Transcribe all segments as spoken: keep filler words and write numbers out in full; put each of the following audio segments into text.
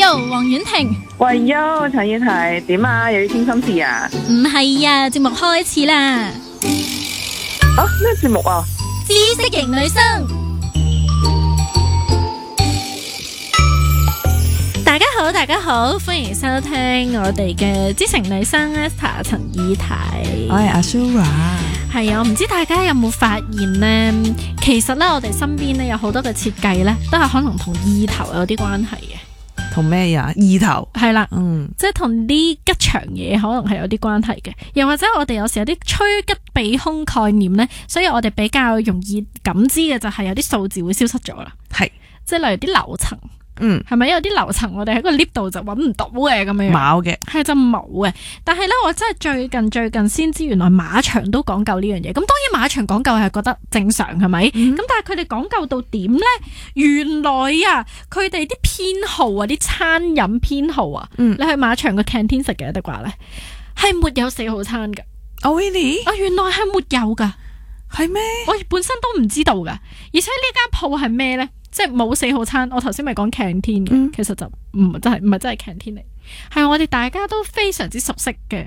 Hello， 黃婉婷。 喂喲，陳燕提點啊？又要傾心事啊？ 唔係啊，節目開始啦。 啊，咩節目啊？ 知識型女生。大家好，大家好，歡迎收聽我哋嘅知識型女生 Esther 陳怡提。 我係阿 Sura。 係啊，我唔知大家有冇發現呢？其實咧，我哋身邊咧有好多嘅設計咧，都係可能同意頭有啲關係嘅。 同咩呀？意頭係啦， 嗯， 即係同啲吉祥嘢可能係有啲關係嘅。又或者我哋有時有啲趨吉避凶概念呢，所以我哋比較容易感知嘅就係有啲數字會消失咗啦。 係， 即係例如啲樓層。 嗯， 係咪有啲樓層我哋喺個 lift 度就揾唔到嘅咁樣？ 冇嘅， 係就冇嘅。但係咧，我真係最近最近先知，原來馬場都講究呢樣嘢。咁當然馬場講究係覺得正常係咪？咁、嗯、但係佢哋講究到點咧？原來啊，佢哋啲編號啊，啲餐飲編號啊，嗯、你去馬場個 canteen 食嘅的話咧，係沒有四號餐㗎。 Oh really？ 啊，原來係沒有㗎。 係咩？ 我本身都唔知道㗎。而且呢間鋪係咩咧？即係冇四號餐，我頭先咪講 canteen 嘅，嗯、其實就唔真係唔係真係 canteen 嚟，係我哋大家都非常之熟悉嘅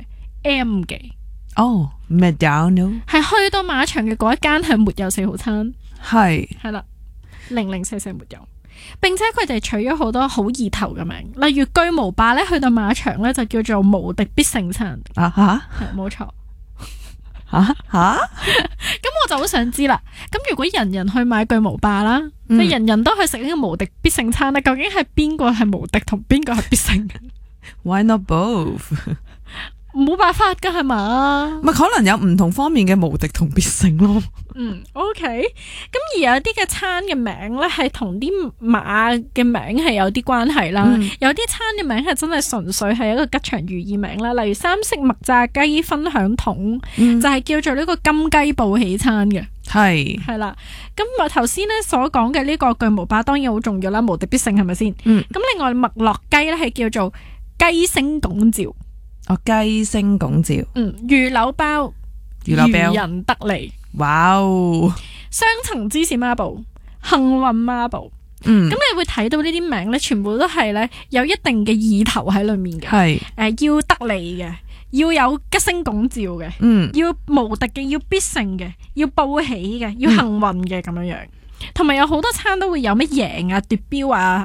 M 記。 哦 McDonald 係去到馬場嘅嗰一間係沒有四號餐，係係啦，零零四四沒有，並且佢哋取咗好多好意頭嘅名，例如巨無霸咧，去到馬場咧就叫做無敵必勝餐。 啊哈， 係冇錯。 吓吓， 咁我就好想知啦。咁如果人人去買巨無霸啦，即係、嗯、人人都去食呢個無敵必勝餐咧，究竟係邊個係無敵同邊個係必勝嘅 ？Why not both？ 冇辦法噶係嘛？ 咪可能有唔同方面嘅無敵同必勝咯。 嗯 ，OK。咁而有啲嘅餐嘅名咧，係同啲馬嘅名係有啲關係啦。嗯、有啲餐嘅名係真係純粹係一個吉祥寓意名啦，例如三色麥炸雞分享桶，嗯、就係叫做呢個金雞報喜餐嘅。係係啦。咁啊頭先咧所講嘅呢個巨無霸當然好重要啦，無敵必勝係咪先？嗯。咁另外麥樂雞咧係叫做雞星拱照。 哦，雞星拱照。嗯， 魚柳包。魚柳包。漁人得利。 哇哦！ 雙層芝士孖寶，幸運孖寶，嗯，咁你會睇到呢啲名咧，全部都係咧有一定嘅意頭喺裏面嘅，係誒、呃、要得利嘅，要有吉星拱照嘅，嗯，要無敵嘅，要必勝嘅，要報喜嘅，要幸運嘅咁樣樣，同埋、嗯、有好多餐都會有乜贏啊、奪標啊、